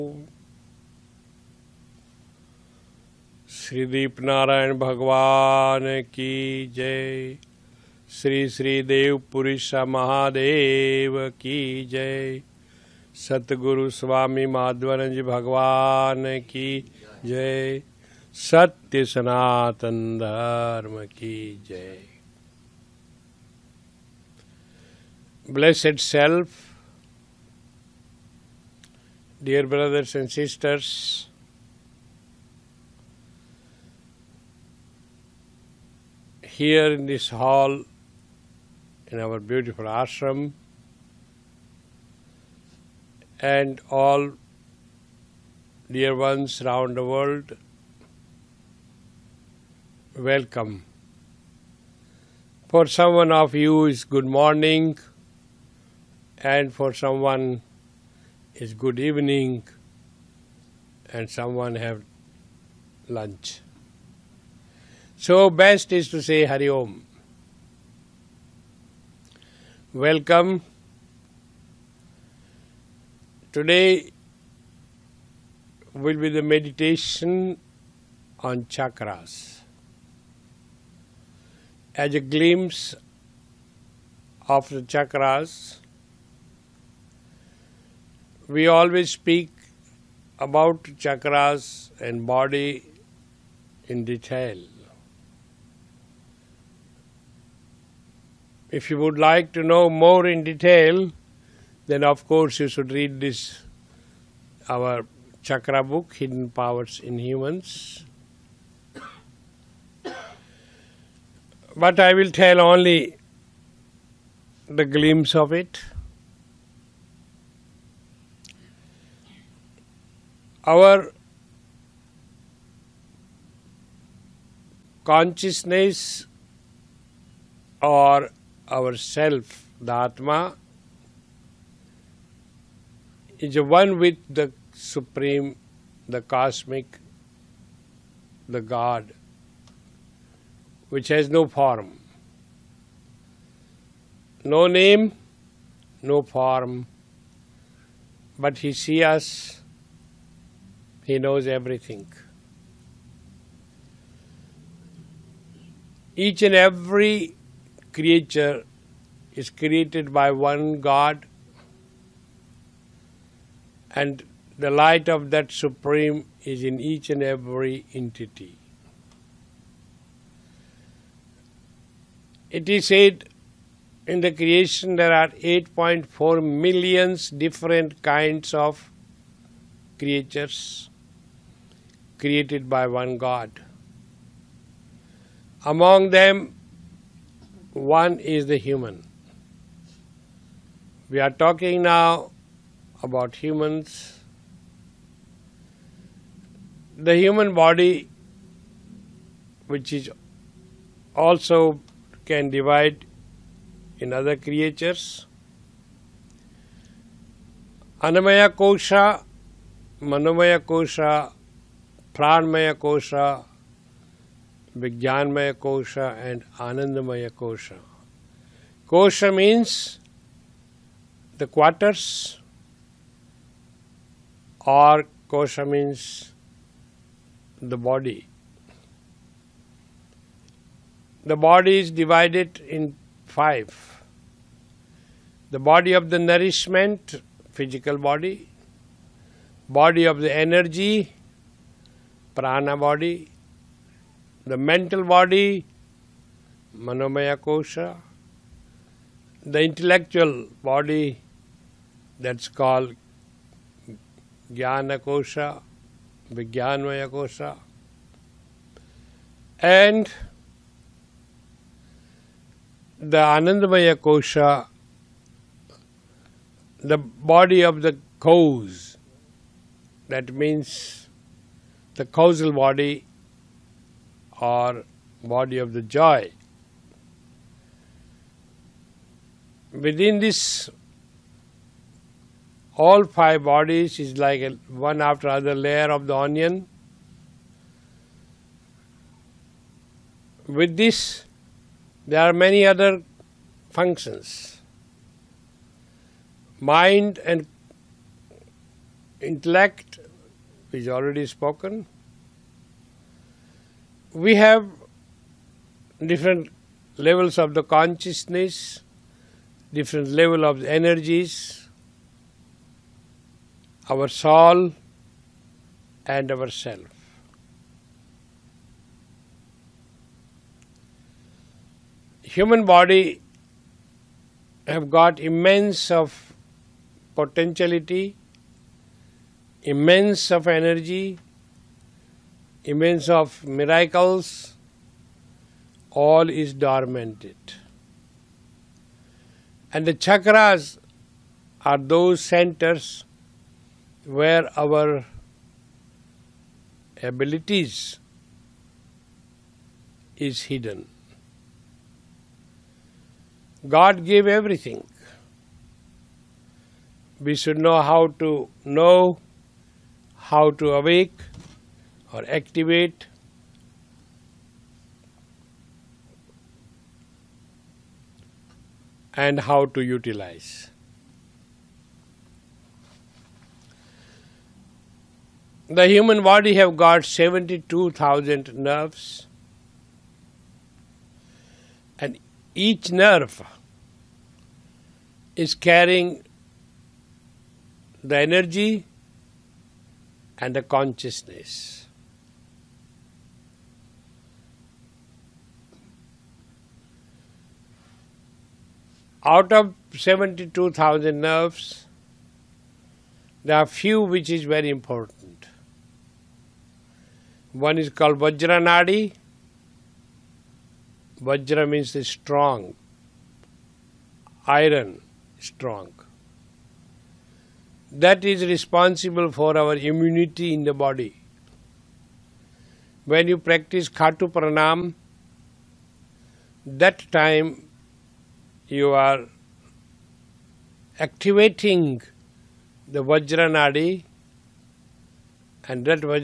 श्री दीप नारायण भगवान की जय। श्री श्री देवपुरी महादेव की जय। सतगुरु स्वामी माधवानंद जी भगवान की जय। सत्य सनातन धर्म की जय। Blessed self, dear brothers and sisters, here in this hall, in our beautiful ashram, and all dear ones around the world, welcome. For someone of you is good morning, and for someone is good evening, and someone have lunch. So best is to say Hari Om. Welcome. Today will be the meditation on chakras. As a glimpse of the chakras, we always speak about chakras and body in detail. If you would like to know more in detail, then of course you should read this, our chakra book, Hidden Powers in Humans. But I will tell only the glimpse of it. Our consciousness or our self, the Atma, is one with the Supreme, the Cosmic, the God, which has no form, no name, no form, but He sees us. He knows everything. Each and every creature is created by one God, and the light of that Supreme is in each and every entity. It is said in the creation there are 8.4 million different kinds of creatures created by one God. Among them, one is the human. We are talking now about humans. The human body, which is also can divide in other creatures. Annamaya kosha, manomaya kosha, pranmaya kosha, Vijnanmaya kosha and Anandamaya kosha. Kosha means the quarters, or kosha means the body. The body is divided in 5. The body of the nourishment, physical body. Body of the energy, prana body. The mental body, manomaya kosha. The intellectual body, that's called jnana kosha, vijnanmaya kosha. And the anandamaya kosha, the body of the cause. That means the causal body or body of the joy. Within this, all 5 bodies is like one after other layer of the onion. With this, there are many other functions. Mind and intellect is already spoken. We have different levels of the consciousness, different level of the energies, our soul and our self. Human body have got immense of potentiality, immense of energy, immense of miracles, all is dormanted. And the chakras are those centers where our abilities is hidden. God gave everything. We should know how to awake or activate, and how to utilize. The human body have got 72,000 nerves, and each nerve is carrying the energy and the consciousness. Out of 72,000 nerves, there are few which is very important. One is called Vajra Nadi. Vajra means the strong, iron, strong. That is responsible for our immunity in the body. When you practice Khatu Pranam, that time you are activating the Vajra Nadi, and that Vajra